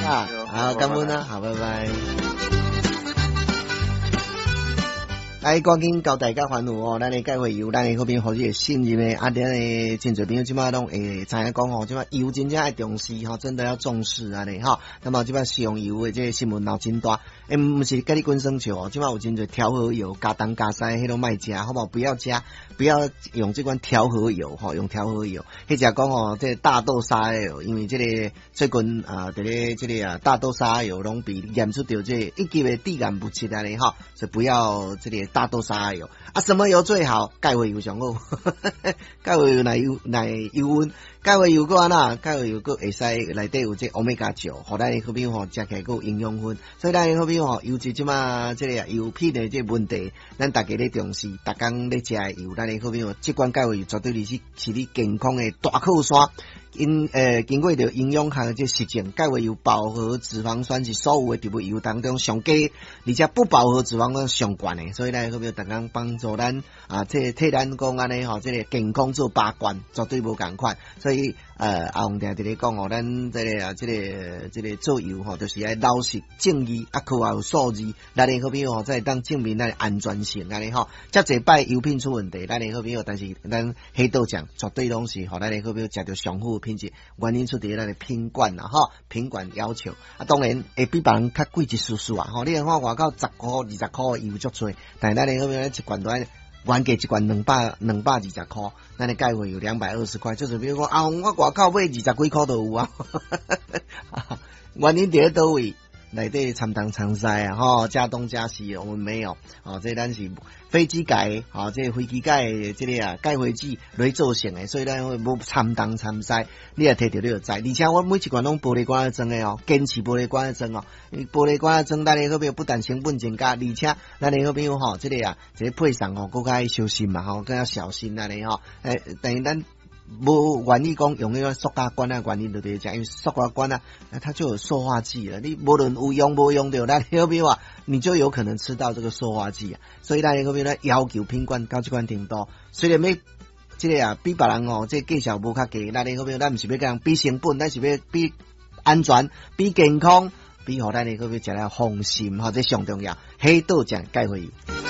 啊，好，感恩啊，好，拜拜。来，赶紧交代甲烦恼哦，咱的介绍油，咱的好朋友或者是信任的啊，咱的真侪朋友即马拢会知影讲吼，即马油真正要重视吼，真的要重视安尼吼。那么即马使用油的这个新闻闹真大，毋是甲你滚生笑哦，即马有真侪调和油，加东加西，迄种卖食，好不好？不要加，不要用这款调和油吼，用调和油。迄只讲吼，这大豆沙油，因为这个最近伫咧这个大豆沙油拢被验出到这一级的致癌物质安尼吼，所以不要这个大豆沙油啊，什么油最好？钙肥油上好，钙肥油奶油温，钙肥油个安那，钙肥油个会使内底有这欧米伽9，互咱好朋友吼食起来个有营养分，所以咱好朋友吼，尤其即马这个油品的这问题，咱大家咧重视，逐工咧食的油，咱好朋友即款钙肥油绝对是你健康的大靠山。经过着营养学的这实证，钙肥油饱和脂肪酸是所有的植物油当中上低，而且不饱和脂肪酸上悬的，所以咱好朋友逐工帮助咱啊，这替咱讲安尼吼，这个健康做把关，绝对无共款。所以阿洪定伫咧讲吼，咱这个做油吼，就是要老实正义，啊，靠有数字，咱的好朋友吼，才当证明咱的安全性安尼吼。遮济摆油品出问题，咱的好朋友，但是咱黑豆酱绝对拢是互咱的好朋友食到上好品质，原因出伫咱的品管啦吼，品管要求啊，当然会比别人较贵一丝丝啊吼。你看外口10块、20块油足多，但是咱的好朋友一罐都原价一罐220块，咱的钙肥有220块，就是比如讲啊，我外口买20几块都有啊，原因伫咧倒位？内底掺东掺西啊，吼，加东加西，我们没有，哦，这咱是飞机界，哦，这飞机界这个啊钙肥剂来做成的，所以咱会无掺东掺西，你也摕到你就知。而且我每一罐拢玻璃罐装的哦，坚持玻璃罐装哦，玻璃罐装，咱的好朋友不但成本增加，而且咱的好朋友吼，这个啊，这个配送吼，更加小心嘛，吼，更加小心安尼吼，等于咱。无原意讲用那个塑胶管啊，原因就对讲，因为塑胶管啊，它就有塑化剂了。你无论有用无用到，那好比话，你就有可能吃到这个塑化剂啊。所以咱好比咧要求品管到这款程度，虽然要这个啊比别人哦，这计价无较低，咱好比咱毋是要讲比成本，咱是要比安全、比健康、比互咱好比食了放心，吼，这上重要。黑豆酱钙肥油。